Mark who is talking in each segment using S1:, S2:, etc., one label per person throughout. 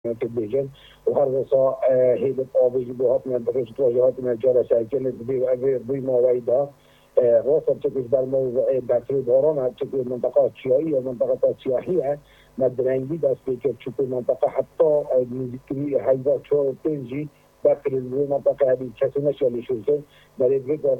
S1: که بیجن و هر وسا هیدت آبی بهات من درست واجهات من جارا سایکل بی موایدا راست چکش در موضوع بطری باران هست چکش منطقه چیایی و منطقه سیاحی هست مدرنگی دست بکر چکش منطقه حتی نزدیکی حیوه چو پنجی بطری منطقه هدی کسی نشالی شده برای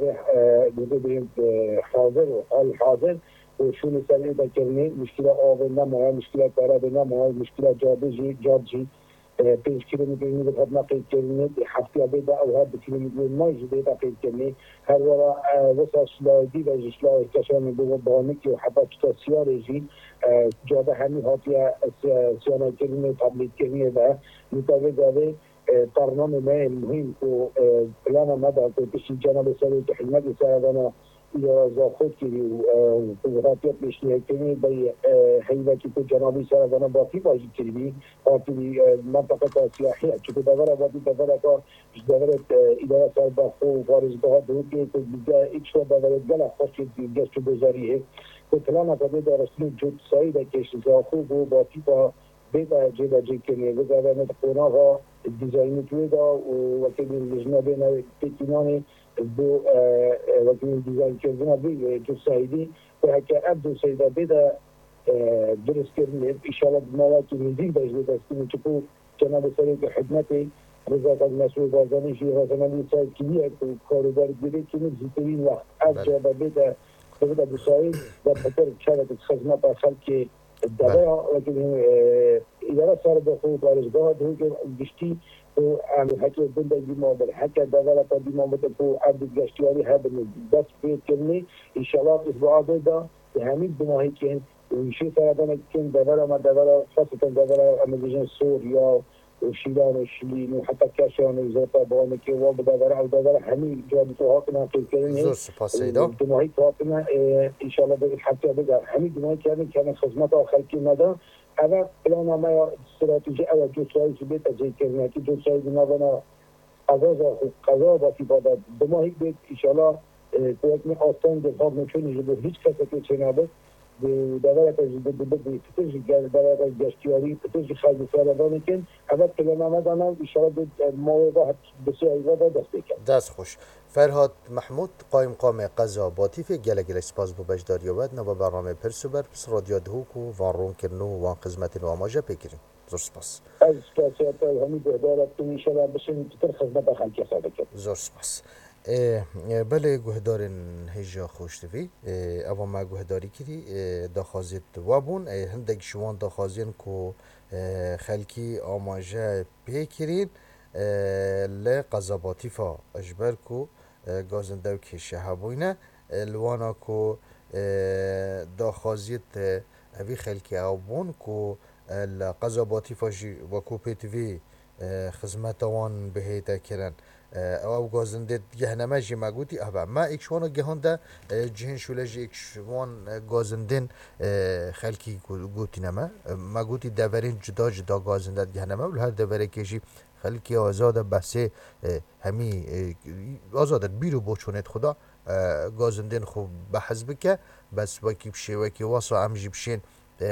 S1: دیگه بریم حاضر و حال حاضر و شون سریع بکرنی مشکلات آب نمایه مشکلات برای نمایه مشکلات جادجی 5 کیلومتر میده خود نقل کنی هفته بیدا او هر 2 کیلومتر مایج بیدا قید کنی هر ورا وسط سلاجی و جسلا کشان دو بانی که حتی تسیارجی جاده همی هاتیه سیانه کنی تبلیغ کنی و مطابق داده برنامه مهم و پلان مدار که کسی جناب سری که حکمت سردانه یا زاخود کردی و رابطه پیشنهاد کنی به حیوانی که جنابی سردانه باقی باجی کردی آتی منطقه سیاحی چون داور آبادی داور کار داور اداره سرباخو و وارزگاه دو که دیگه ایچ داور گله خوشی دیگه چه گذاریه که پلان کردی درستی جود ساید کش زاخو و باقی با بیدا جدا کنی و داور نتقونا دیزاین توی دا و وقتی لجنه بین پیکینانی دو وقتی دیزاین کردن بی جو سایدی و هک عبد سایدا بیدا درست کردن ایشالا مواد نزدیک باشه دستیم چکو جناب سری که خدمتی وزارت مسئول بازانی شی رسانه‌ای سایت کلیه که کاروبار دیگه که نزدیکترین وقت از جواب بیدا دو ساید و بهتر شرایط خدمات خلق الدبا لكن إذا صار بخو بارزگاه دو که گشتی و عمل حکی بنده دیما بر حکی داولا تا دیما بتفو عبد گشتیاری ها بس بيت کنی انشالله اسبوع دا همین دماهی کن ویشی سردانه کن داولا ما داولا خاصتا داولا امریکان سوریا و شیلان و شیلین و حتی کشان و زوتا بانه که و بداولا و داولا همین جواب تو هاتنا قیل کنی
S2: زور سپاس سیدا
S1: دماهی تو هاتنا انشالله به حتی بگم همین دماهی که خدمت آخر که ندا اما پلان ما استراتژی اول جوسایی که بیت از اینکه که جوسایی بنابنا قضا با فیبادا دماهی بیت انشالله کوک می آستان دفاع نکنی جبه هیچ کسی که چنابه دولت از پترژی دولت از گشتیاری پترژی خیلی سالانه کن اما پلان ما دانم انشالله موضوع بسیار ایواد دست بکن
S2: دست خوش فرهاد محمود قایم قام قضا باتی فی گله سپاس بو بجداری ود نو برنامه پرسوبر پس رادیو دهوک و وان رون کرنو وان خدمت نو آماجه پیکرین زور سپاس
S1: از سپاسیات همین دولت انشالله بسیم تر خدمت خلقی ساده کن
S2: زور سپاس بله گهدارن هجا خوشتوی اما ما گهداری کردی داخازیت وابون هندک شوان داخازین کو خلکی آماجه پیکرین ل قضاباتی فا اجبر کو گازنده و کشه هبوینه لوانا کو داخازیت اوی خلکی آبون کو قضاباتی فا جی وکو پیتوی خدمت وان بهیتا کرن او گازنده گهنمه جی مگوتی ابا ما اکشوانا گهانده جهن شولجی اکشوان گازندن خلکی گوتی نما مگوتی دورین جدا گازنده گهنمه ولی هر دوره کشی خلکی آزاد بسه همی آزاد بیرو بچونت خدا گازندن خوب بحث بکه بس وکی بشه وکی واسا امجی بشین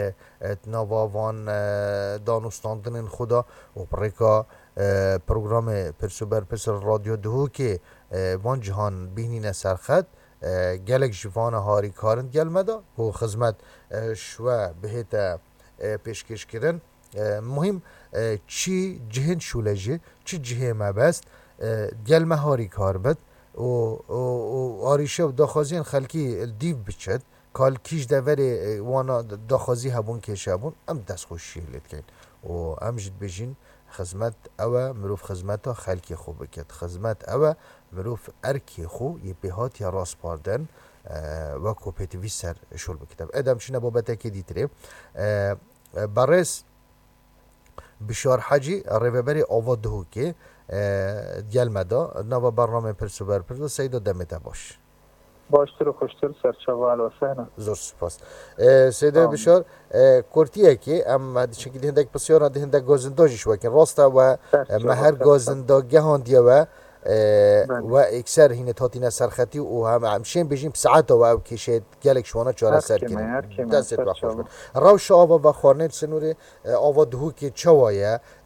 S2: نواوان دانستاندن خدا و پرکا پروگرام پرسوبر پسر رادیو دهو که وان جهان بینین سرخد گلک جوان هاری کارند گلمدا و خدمت شوا بهت پیشکش کردن مهم چی جهن شولجی چی جهه مبست گلمه هاری کار بد و آریشه و داخازین خلکی دیو بچد کال کیش دوری وانا داخازی هبون کشه هبون ام دست خوشی لید کن و ام جد بجین خدمت او مروف خدمت خلکی خوب بکد خدمت او مروف ارکی خو یه بهات یا راست پاردن و کوپیتوی سر شل بکتب ادم شنه بابتا که دیتره برس بشار حجی ریوبری آواد دهو که گلمدا نوا برنامه پرسوبر پرسو سیدا دمتا باش
S3: باشتر و خوشتر سرچوال و سهنا
S2: زور سپاس سیده بشار کورتیه که ام شکلی هندک بسیار هندک گازنداجیش وکن راسته و مهر گازنداگه هاندیه و اکثر هینه تاتینا سرخطی و همشین بجیم ساعت و او کشید گلک شوانا چاره سر کنیم دستت بخوش راوش آوا و خارنت سنوری آوا دهو که چوایه